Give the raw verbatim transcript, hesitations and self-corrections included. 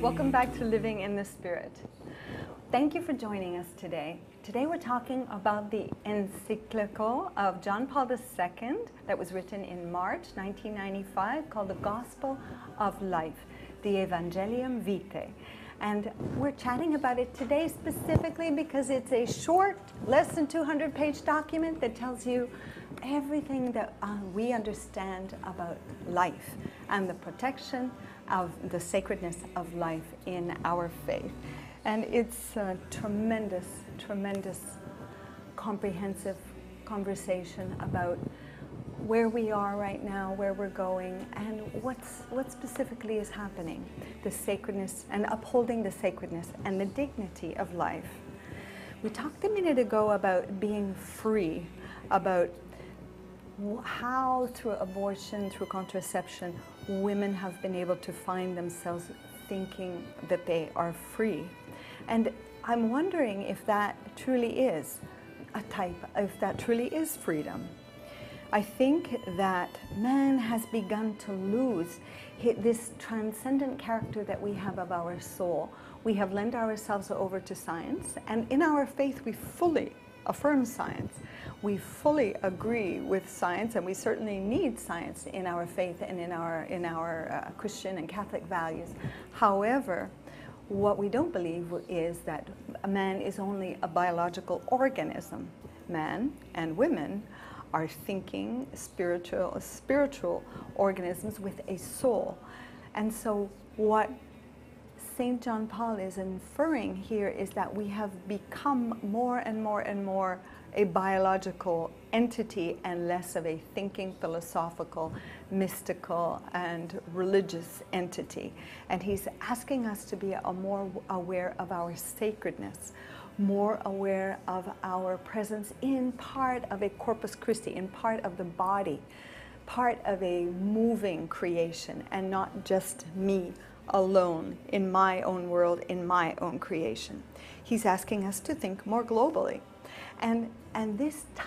Welcome back to Living in the Spirit. Thank you for joining us today. Today we're talking about the encyclical of John Paul the Second that was written in March nineteen ninety-five called The Gospel of Life, the Evangelium Vitae. And we're chatting about it today specifically because it's a short, less than two hundred page document that tells you everything that uh, we understand about life and the protection of the sacredness of life in our faith. And it's a tremendous, tremendous, comprehensive conversation about where we are right now, where we're going, and what's, what specifically is happening. The sacredness and upholding the sacredness and the dignity of life. We talked a minute ago about being free, about how through abortion, through contraception, women have been able to find themselves thinking that they are free. And I'm wondering if that truly is a type, if that truly is freedom. I think that man has begun to lose this transcendent character that we have of our soul. We have lent ourselves over to science, and in our faith we fully affirm science. We fully agree with science, and we certainly need science in our faith and in our, in our uh, Christian and Catholic values. However, what we don't believe is that a man is only a biological organism. Man and women are thinking, spiritual, spiritual organisms with a soul. And so what Saint John Paul is inferring here is that we have become more and more and more a biological entity and less of a thinking, philosophical, mystical, and religious entity. And he's asking us to be a more aware of our sacredness, more aware of our presence in part of a Corpus Christi, in part of the body, part of a moving creation, and not just me alone in my own world, in my own creation. He's asking us to think more globally. And, and this